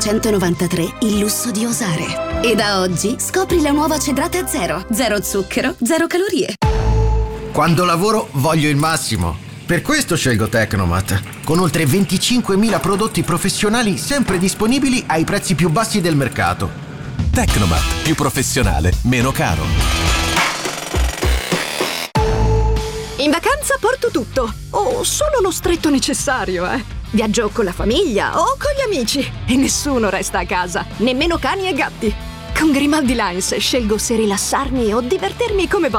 193 il lusso di osare. E da oggi scopri la nuova Cedrata Zero. Zero zucchero, zero calorie. Quando lavoro voglio il massimo. Per questo scelgo Tecnomat, con oltre 25.000 prodotti professionali sempre disponibili ai prezzi più bassi del mercato. Tecnomat, più professionale, meno caro. In vacanza porto tutto, o solo lo stretto necessario, Viaggio con la famiglia o con gli amici e nessuno resta a casa, nemmeno cani e gatti. Con Grimaldi Lines scelgo se rilassarmi o divertirmi come voglio.